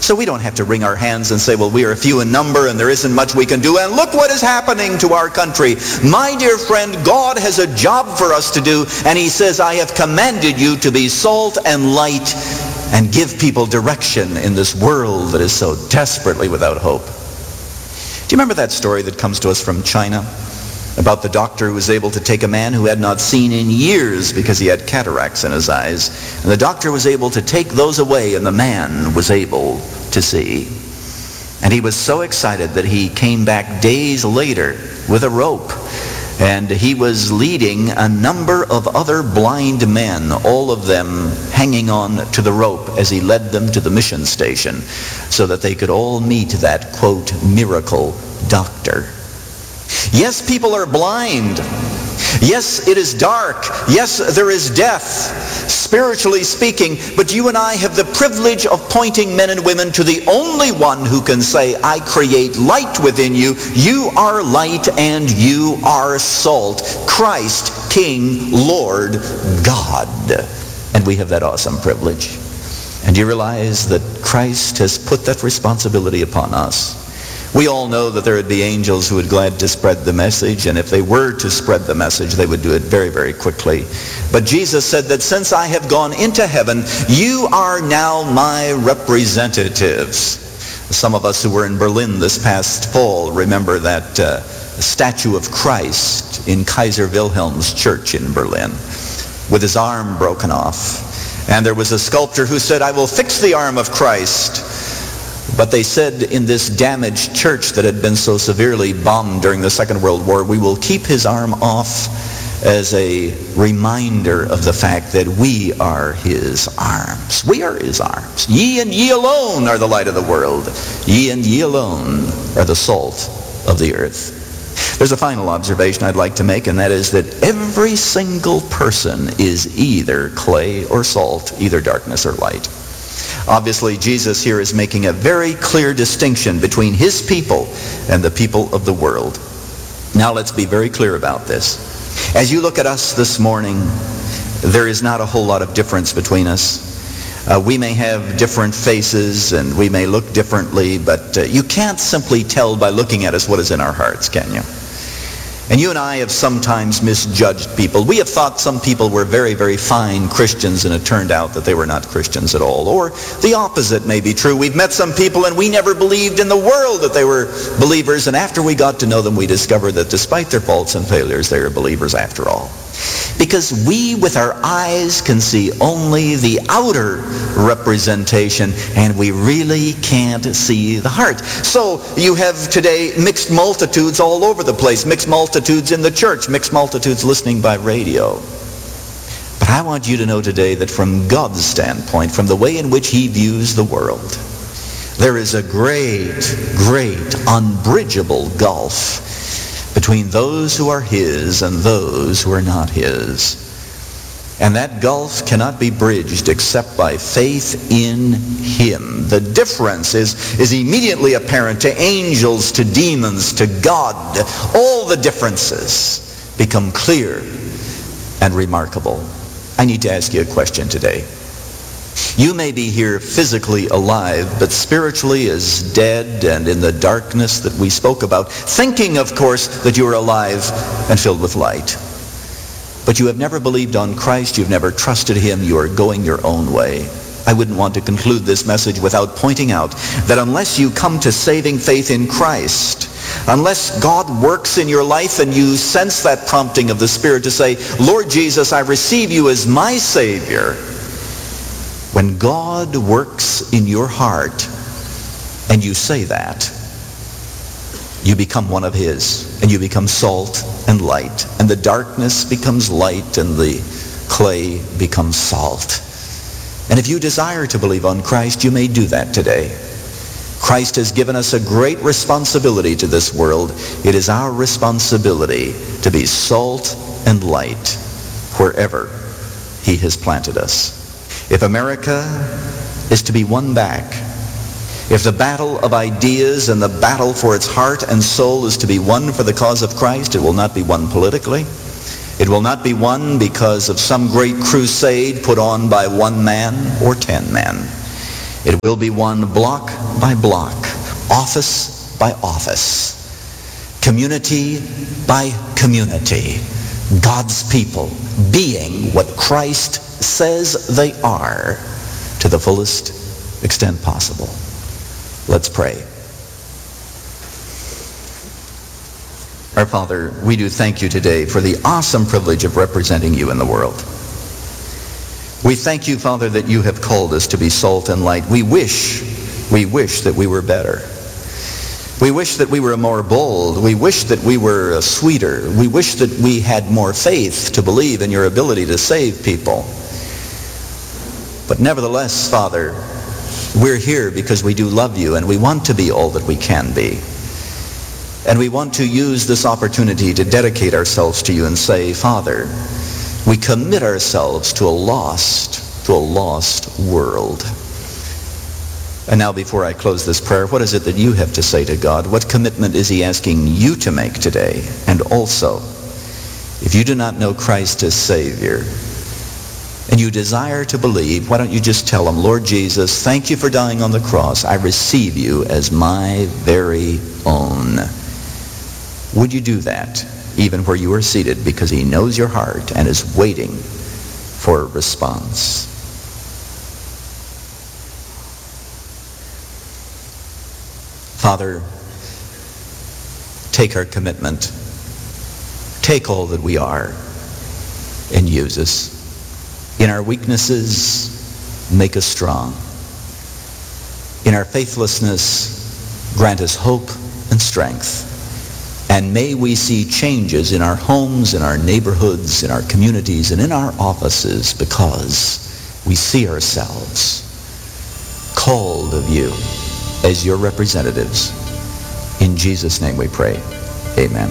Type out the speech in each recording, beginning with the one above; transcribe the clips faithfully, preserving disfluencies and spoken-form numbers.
So we don't have to wring our hands and say, well, we are few in number and there isn't much we can do. And look what is happening to our country. My dear friend, God has a job for us to do. And he says, I have commanded you to be salt and light and give people direction in this world that is so desperately without hope. Do you remember that story that comes to us from China about the doctor who was able to take a man who had not seen in years because he had cataracts in his eyes, and the doctor was able to take those away, and the man was able to see. And he was so excited that he came back days later with a rope, and he was leading a number of other blind men, all of them hanging on to the rope as he led them to the mission station so that they could all meet that, quote, miracle doctor. Yes, people are blind. Yes, it is dark. Yes, there is death, spiritually speaking. But you and I have the privilege of pointing men and women to the only one who can say, I create light within you. You are light and you are salt. Christ, King, Lord, God. And we have that awesome privilege. And you realize that Christ has put that responsibility upon us. We all know that there would be angels who would glad to spread the message, and if they were to spread the message, they would do it very, very quickly. But Jesus said that since I have gone into heaven, you are now my representatives. Some of us who were in Berlin this past fall remember that uh, statue of Christ in Kaiser Wilhelm's church in Berlin with his arm broken off. And there was a sculptor who said, I will fix the arm of Christ. But they said in this damaged church that had been so severely bombed during the Second World War, we will keep his arm off as a reminder of the fact that we are his arms. We are his arms. Ye and ye alone are the light of the world. Ye and ye alone are the salt of the earth. There's a final observation I'd like to make, and that is that every single person is either clay or salt, either darkness or light. Obviously, Jesus here is making a very clear distinction between his people and the people of the world. Now let's be very clear about this. As you look at us this morning, there is not a whole lot of difference between us. Uh, we may have different faces and we may look differently, but uh, you can't simply tell by looking at us what is in our hearts, can you? And you and I have sometimes misjudged people. We have thought some people were very, very fine Christians, and it turned out that they were not Christians at all. Or the opposite may be true. We've met some people and we never believed in the world that they were believers, and after we got to know them, we discovered that despite their faults and failures, they are believers after all. Because we, with our eyes, can see only the outer representation, and we really can't see the heart. So you have today mixed multitudes all over the place, mixed multitudes in the church, mixed multitudes listening by radio. But I want you to know today that from God's standpoint, from the way in which he views the world, there is a great, great, unbridgeable gulf between those who are his and those who are not his. And that gulf cannot be bridged except by faith in him. The difference is, is immediately apparent to angels, to demons, to God. All the differences become clear and remarkable. I need to ask you a question today. You may be here physically alive, but spiritually as dead and in the darkness that we spoke about, thinking, of course, that you are alive and filled with light. But you have never believed on Christ, you've never trusted him, you are going your own way. I wouldn't want to conclude this message without pointing out that unless you come to saving faith in Christ, unless God works in your life and you sense that prompting of the Spirit to say, Lord Jesus, I receive you as my Savior. When God works in your heart and you say that, you become one of his, and you become salt and light, and the darkness becomes light and the clay becomes salt. And if you desire to believe on Christ, you may do that today. Christ has given us a great responsibility to this world. It is our responsibility to be salt and light wherever he has planted us. If America is to be won back, if the battle of ideas and the battle for its heart and soul is to be won for the cause of Christ, it will not be won politically. It will not be won because of some great crusade put on by one man or ten men. It will be won block by block, office by office, community by community, God's people being what Christ says they are to the fullest extent possible. Let's pray. Our Father, we do thank you today for the awesome privilege of representing you in the world. We thank you, Father, that you have called us to be salt and light. We wish, we wish that we were better. We wish that we were more bold. We wish that we were sweeter. We wish that we had more faith to believe in your ability to save people. But nevertheless, Father, we're here because we do love you and we want to be all that we can be. And we want to use this opportunity to dedicate ourselves to you and say, Father, we commit ourselves to a lost, to a lost world. And now before I close this prayer, what is it that you have to say to God? What commitment is he asking you to make today? And also, if you do not know Christ as Savior, and you desire to believe, why don't you just tell him, Lord Jesus, thank you for dying on the cross. I receive you as my very own. Would you do that, even where you are seated, because he knows your heart and is waiting for a response? Father, take our commitment. Take all that we are and use us. In our weaknesses, make us strong. In our faithlessness, grant us hope and strength. And may we see changes in our homes, in our neighborhoods, in our communities, and in our offices because we see ourselves called of you as your representatives. In Jesus' name we pray. Amen.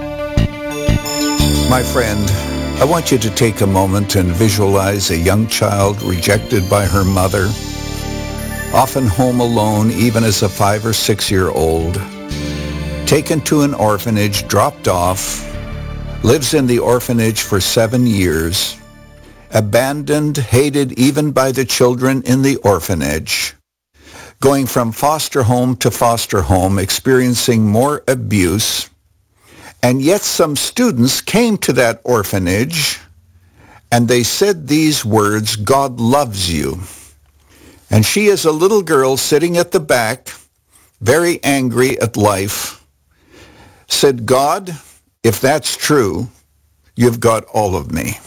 My friend, I want you to take a moment and visualize a young child rejected by her mother, often home alone even as a five or six year old, taken to an orphanage, dropped off, lives in the orphanage for seven years, abandoned, hated even by the children in the orphanage, going from foster home to foster home, experiencing more abuse. And yet some students came to that orphanage and they said these words, God loves you. And she is a little girl sitting at the back, very angry at life, said, God, if that's true, you've got all of me.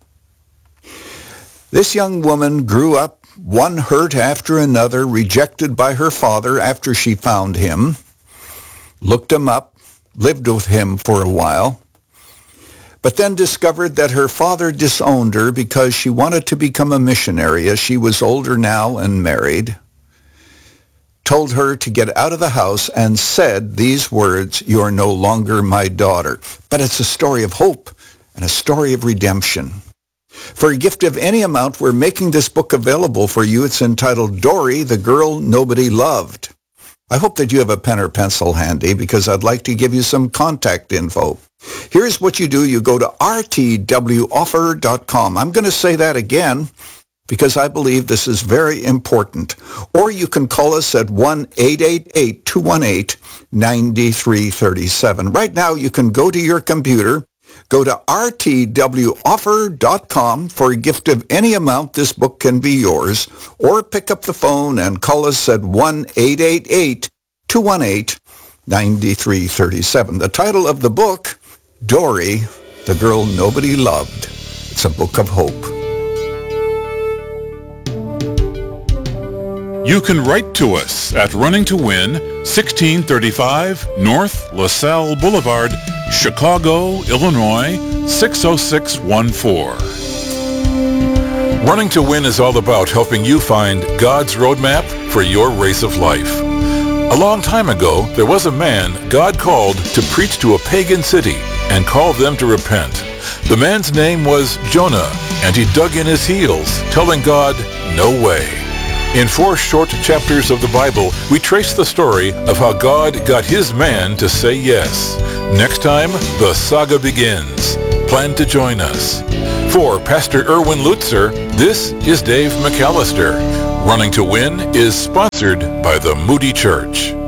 This young woman grew up, one hurt after another, rejected by her father after she found him, looked him up, lived with him for a while, but then discovered that her father disowned her because she wanted to become a missionary as she was older now and married, told her to get out of the house and said these words, you are no longer my daughter. But it's a story of hope and a story of redemption. For a gift of any amount, we're making this book available for you. It's entitled Dory, the Girl Nobody Loved. I hope that you have a pen or pencil handy because I'd like to give you some contact info. Here's what you do. You go to r t w offer dot com. I'm going to say that again because I believe this is very important. Or you can call us at one eight eight eight, two one eight, nine three three seven. Right now, you can go to your computer, go to r t w offer dot com. For a gift of any amount, this book can be yours. Or pick up the phone and call us at one eight eight eight, two one eight, nine three three seven. The title of the book, Dory, the Girl Nobody Loved. It's a book of hope. You can write to us at Running to Win, sixteen thirty-five North LaSalle Boulevard, Chicago, Illinois, six oh six one four. Running to Win is all about helping you find God's roadmap for your race of life. A long time ago, there was a man God called to preach to a pagan city and called them to repent. The man's name was Jonah, and he dug in his heels, telling God, no way. In four short chapters of the Bible, we trace the story of how God got his man to say yes. Next time, the saga begins. Plan to join us. For Pastor Erwin Lutzer, this is Dave McAllister. Running to Win is sponsored by the Moody Church.